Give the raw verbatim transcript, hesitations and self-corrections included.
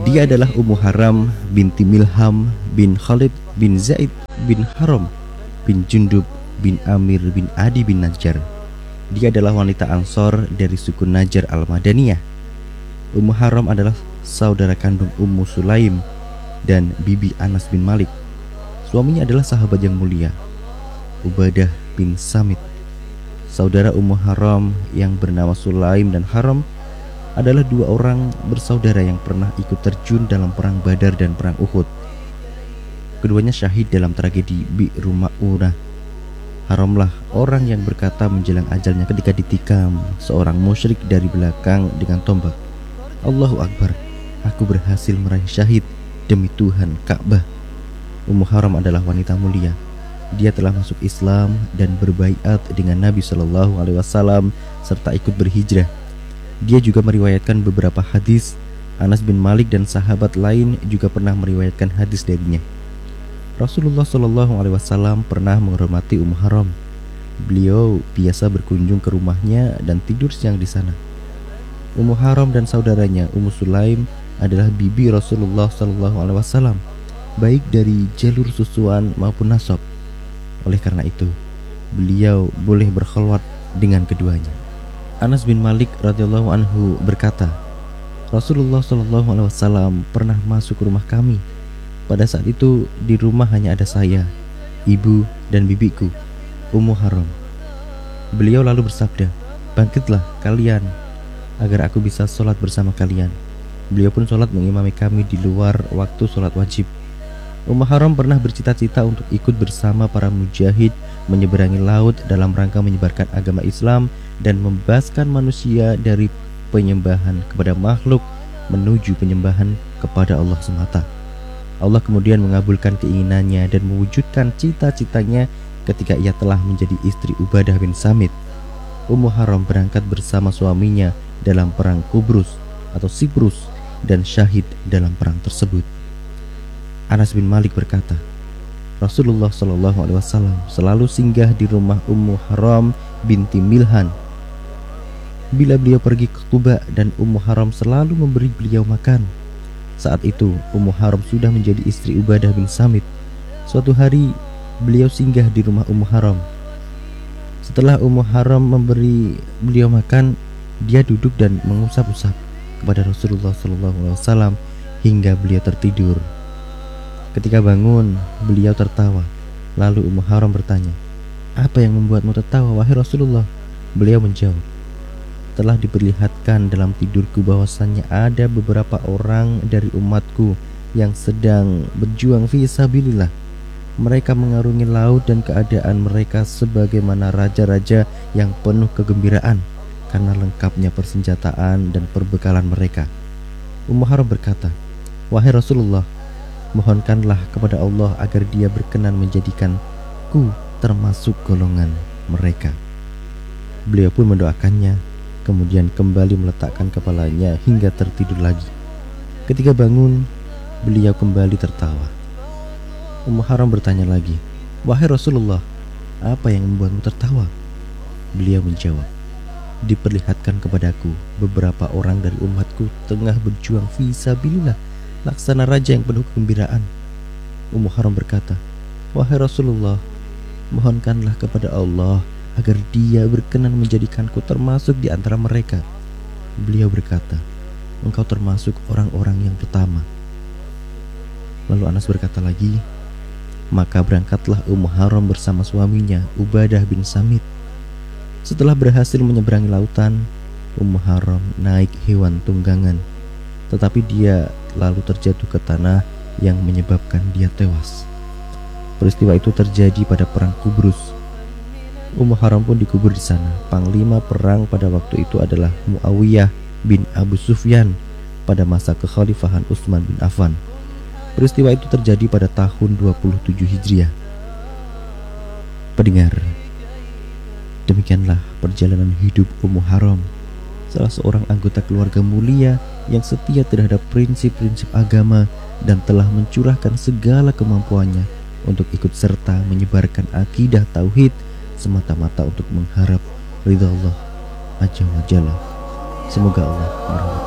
Dia adalah Ummu Haram binti Milham bin Khalid bin Zaid bin Haram bin Jundub bin Amir bin Adi bin Najjar. Dia adalah wanita Ansor dari suku Najjar al-Madaniyah. Ummu Haram adalah saudara kandung Ummu Sulaim dan bibi Anas bin Malik. Suaminya adalah sahabat yang mulia, Ubadah bin Samit. Saudara Ummu Haram yang bernama Sulaim dan Haram adalah dua orang bersaudara yang pernah ikut terjun dalam perang Badar dan perang Uhud. Keduanya syahid dalam tragedi Bi'ru Ma'unah. Haramlah orang yang berkata menjelang ajalnya ketika ditikam seorang musyrik dari belakang dengan tombak, "Allahu Akbar, aku berhasil meraih syahid demi Tuhan Ka'bah." Ummu Haram adalah wanita mulia. Dia telah masuk Islam dan berbaiat dengan Nabi Shallallahu Alaihi Wasallam serta ikut berhijrah. Dia juga meriwayatkan beberapa hadis. Anas bin Malik dan sahabat lain juga pernah meriwayatkan hadis darinya. Rasulullah Shallallahu Alaihi Wasallam pernah menghormati Ummu Haram. Beliau biasa berkunjung ke rumahnya dan tidur siang di sana. Ummu Haram dan saudaranya Ummu Sulaim adalah bibi Rasulullah Shallallahu Alaihi Wasallam, baik dari jalur susuan maupun nasab. Oleh karena itu, beliau boleh berkholwat dengan keduanya. Anas bin Malik radhiyallahu anhu berkata, Rasulullah shallallahu alaihi wasallam pernah masuk ke rumah kami. Pada saat itu di rumah hanya ada saya, ibu dan bibiku, Ummu Haram. Beliau lalu bersabda, "Bangkitlah kalian agar aku bisa sholat bersama kalian." Beliau pun sholat mengimami kami di luar waktu sholat wajib. Ummu Haram pernah bercita-cita untuk ikut bersama para mujahid menyeberangi laut dalam rangka menyebarkan agama Islam dan membebaskan manusia dari penyembahan kepada makhluk menuju penyembahan kepada Allah semata. Allah kemudian mengabulkan keinginannya dan mewujudkan cita-citanya ketika ia telah menjadi istri Ubadah bin Samit. Ummu Haram berangkat bersama suaminya dalam perang Kubrus atau Siprus dan syahid dalam perang tersebut. Anas bin Malik berkata, Rasulullah shallallahu alaihi wasallam selalu singgah di rumah Ummu Haram binti Milhan. Bila beliau pergi ke Quba dan Ummu Haram selalu memberi beliau makan. Saat itu Ummu Haram sudah menjadi istri Ubadah bin Samit. Suatu hari beliau singgah di rumah Ummu Haram. Setelah Ummu Haram memberi beliau makan, dia duduk dan mengusap-usap kepada Rasulullah shallallahu alaihi wasallam hingga beliau tertidur. Ketika bangun, beliau tertawa. Lalu Ummu Haram bertanya, "Apa yang membuatmu tertawa, wahai Rasulullah?" Beliau menjawab, "Telah diperlihatkan dalam tidurku bahwasannya ada beberapa orang dari umatku yang sedang berjuang fi sabilillah. Mereka mengarungi laut dan keadaan mereka sebagaimana raja-raja yang penuh kegembiraan karena lengkapnya persenjataan dan perbekalan mereka." Ummu Haram berkata, "Wahai Rasulullah, mohonkanlah kepada Allah agar dia berkenan menjadikanku termasuk golongan mereka." Beliau pun mendoakannya, kemudian kembali meletakkan kepalanya hingga tertidur lagi. Ketika bangun, beliau kembali tertawa. Ummu Haram bertanya lagi, "Wahai Rasulullah, apa yang membuatmu tertawa?" Beliau menjawab, "Diperlihatkan kepadaku beberapa orang dari umatku tengah berjuang fi sabilillah, laksana raja yang penuh kegembiraan." Ummu Haram berkata, "Wahai Rasulullah, mohonkanlah kepada Allah agar dia berkenan menjadikanku termasuk di antara mereka." Beliau berkata, "Engkau termasuk orang-orang yang pertama." Lalu Anas berkata lagi, maka berangkatlah Ummu Haram bersama suaminya Ubadah bin Samit. Setelah berhasil menyeberangi lautan, Ummu Haram naik hewan tunggangan, tetapi dia lalu terjatuh ke tanah yang menyebabkan dia tewas. Peristiwa itu terjadi pada perang Kubrus. Ummu Haram pun dikubur di sana. Panglima perang pada waktu itu adalah Muawiyah bin Abu Sufyan pada masa kekhalifahan Utsman bin Affan. Peristiwa itu terjadi pada tahun dua puluh tujuh Hijriah. Pendengar, demikianlah perjalanan hidup Ummu Haram, salah seorang anggota keluarga mulia yang setia terhadap prinsip-prinsip agama dan telah mencurahkan segala kemampuannya untuk ikut serta menyebarkan akidah tauhid semata-mata untuk mengharap ridha Allah Azza wa Jalla. Semoga Allah merahmati